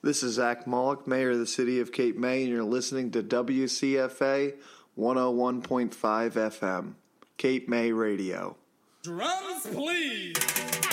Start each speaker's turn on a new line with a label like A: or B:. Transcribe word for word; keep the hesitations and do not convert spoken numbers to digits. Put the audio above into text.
A: This is Zach Mullock, Mayor of the City of Cape May, and you're listening to W C F A one oh one point five F M, Cape May Radio.
B: Drums, please!